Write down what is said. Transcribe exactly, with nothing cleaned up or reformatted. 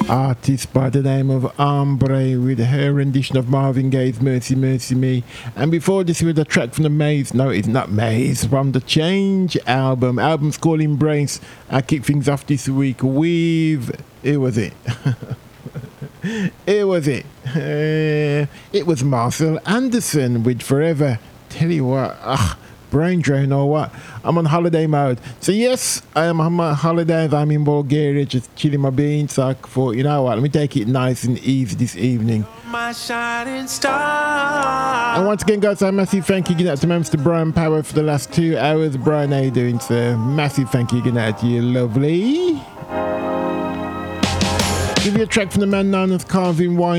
Artist by the name of Ombre with her rendition of Marvin Gaye's Mercy Mercy Me. And before this with a track from the Maze, no it's not Maze, from the Change album. Album's called Embrace. I kick things off this week with, it was it. it was it. Uh, it was Marcel Anderson with Forever. Tell you what, ugh. Brain drain or what? I'm on holiday mode. So yes, I am on my holidays. I'm in Bulgaria, just chilling my beans. So I thought, you know what? Let me take it nice and easy this evening. My shining star. And once again, guys, a massive thank you again out to Mister Brian Power for the last two hours. Brian, how you doing, sir? Massive thank you again out to you, lovely. Give you a track from the man known as Calvin Wine.